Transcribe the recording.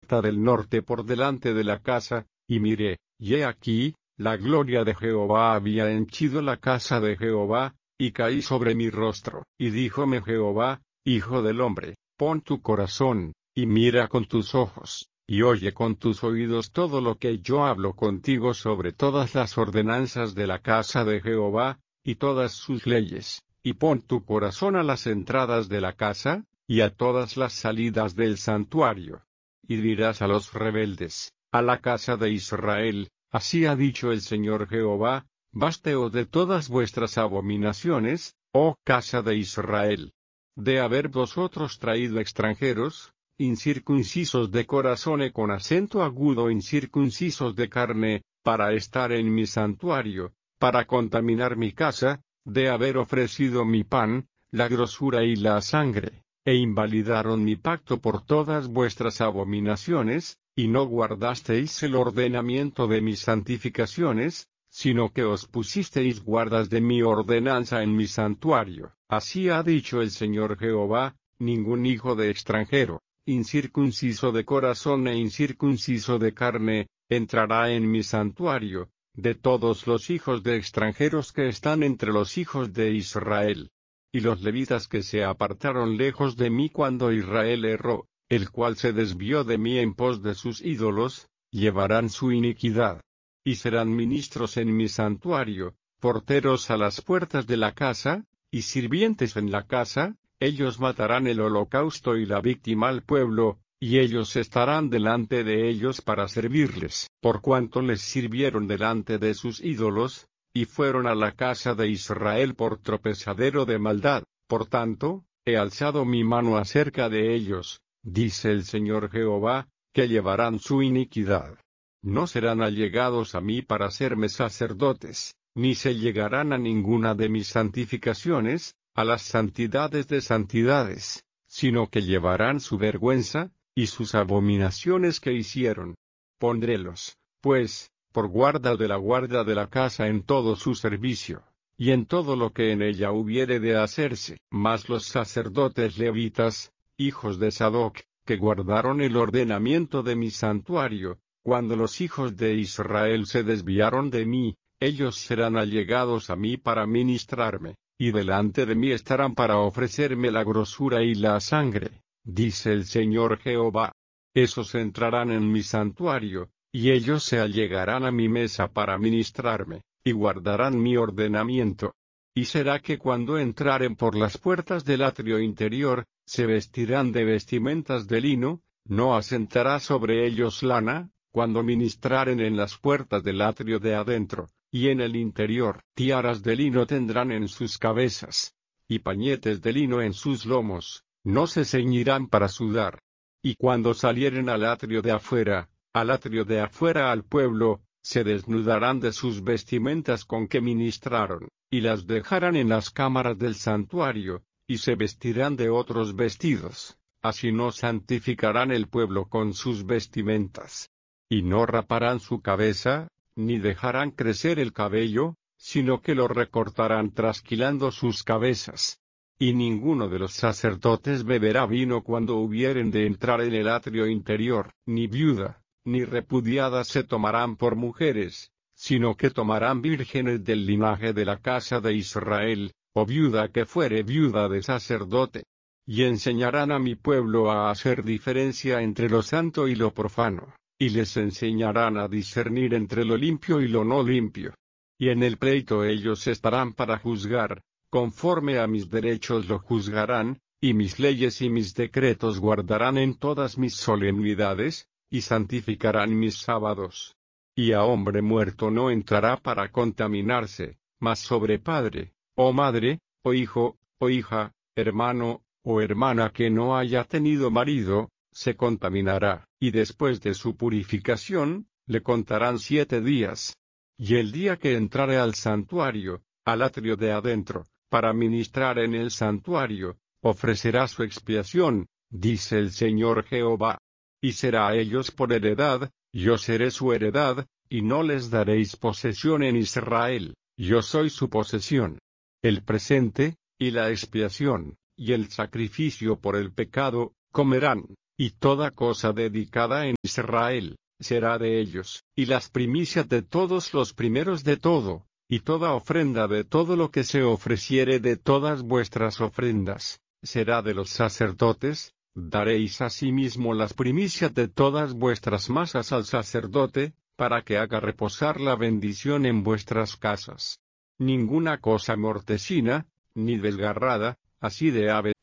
del norte por delante de la casa, y miré, y he aquí, la gloria de Jehová había henchido la casa de Jehová, y caí sobre mi rostro. Y díjome Jehová, Hijo del hombre, pon tu corazón, y mira con tus ojos, y oye con tus oídos todo lo que yo hablo contigo sobre todas las ordenanzas de la casa de Jehová, y todas sus leyes, y pon tu corazón a las entradas de la casa, y a todas las salidas del santuario. Y dirás a los rebeldes, a la casa de Israel, así ha dicho el Señor Jehová, básteos de todas vuestras abominaciones, oh casa de Israel. De haber vosotros traído extranjeros, incircuncisos de corazón y con acento agudo incircuncisos de carne, para estar en mi santuario, para contaminar mi casa, de haber ofrecido mi pan, la grosura y la sangre, e invalidaron mi pacto por todas vuestras abominaciones, y no guardasteis el ordenamiento de mis santificaciones, sino que os pusisteis guardas de mi ordenanza en mi santuario. Así ha dicho el Señor Jehová, ningún hijo de extranjero, incircunciso de corazón e incircunciso de carne, entrará en mi santuario, de todos los hijos de extranjeros que están entre los hijos de Israel. Y los levitas que se apartaron lejos de mí cuando Israel erró, el cual se desvió de mí en pos de sus ídolos, llevarán su iniquidad. Y serán ministros en mi santuario, porteros a las puertas de la casa, y sirvientes en la casa, ellos matarán el holocausto y la víctima al pueblo, y ellos estarán delante de ellos para servirles, por cuanto les sirvieron delante de sus ídolos, y fueron a la casa de Israel por tropezadero de maldad. Por tanto, he alzado mi mano acerca de ellos, dice el Señor Jehová, que llevarán su iniquidad. No serán allegados a mí para serme sacerdotes, ni se llegarán a ninguna de mis santificaciones, a las santidades de santidades, sino que llevarán su vergüenza, y sus abominaciones que hicieron. Pondrélos, pues, por guarda de la casa en todo su servicio, y en todo lo que en ella hubiere de hacerse. Mas los sacerdotes levitas, hijos de Sadoc, que guardaron el ordenamiento de mi santuario, cuando los hijos de Israel se desviaron de mí, ellos serán allegados a mí para ministrarme, y delante de mí estarán para ofrecerme la grosura y la sangre, dice el Señor Jehová. Esos entrarán en mi santuario, y ellos se allegarán a mi mesa para ministrarme, y guardarán mi ordenamiento. Y será que cuando entraren por las puertas del atrio interior, se vestirán de vestimentas de lino, no asentará sobre ellos lana, cuando ministraren en las puertas del atrio de adentro, y en el interior. Tiaras de lino tendrán en sus cabezas, y pañetes de lino en sus lomos, no se ceñirán para sudar. Y cuando salieren al atrio de afuera al pueblo, se desnudarán de sus vestimentas con que ministraron, y las dejarán en las cámaras del santuario, y se vestirán de otros vestidos, así no santificarán el pueblo con sus vestimentas. Y no raparán su cabeza, ni dejarán crecer el cabello, sino que lo recortarán trasquilando sus cabezas. Y ninguno de los sacerdotes beberá vino cuando hubieren de entrar en el atrio interior, ni viuda, ni repudiada se tomarán por mujeres, sino que tomarán vírgenes del linaje de la casa de Israel, o viuda que fuere viuda de sacerdote. Y enseñarán a mi pueblo a hacer diferencia entre lo santo y lo profano, y les enseñarán a discernir entre lo limpio y lo no limpio. Y en el pleito ellos estarán para juzgar, conforme a mis derechos lo juzgarán, y mis leyes y mis decretos guardarán en todas mis solemnidades, y santificarán mis sábados. Y a hombre muerto no entrará para contaminarse, mas sobre padre, o madre, o hijo, o hija, hermano, o hermana que no haya tenido marido, se contaminará, y después de su purificación, le contarán 7 días. Y el día que entrare al santuario, al atrio de adentro, para ministrar en el santuario, ofrecerá su expiación, dice el Señor Jehová. Y será a ellos por heredad, yo seré su heredad, y no les daréis posesión en Israel, yo soy su posesión. El presente, y la expiación, y el sacrificio por el pecado, comerán, y toda cosa dedicada en Israel, será de ellos, y las primicias de todos los primeros de todo, y toda ofrenda de todo lo que se ofreciere de todas vuestras ofrendas, será de los sacerdotes. Daréis asimismo las primicias de todas vuestras masas al sacerdote, para que haga reposar la bendición en vuestras casas. Ninguna cosa mortecina, ni desgarrada, así de aves